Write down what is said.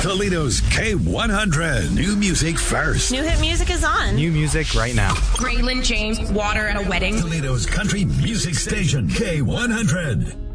Toledo's K100. New music first. New hit music is on. New music right now. Graylin James, Water at a Wedding. Toledo's country music station, K100.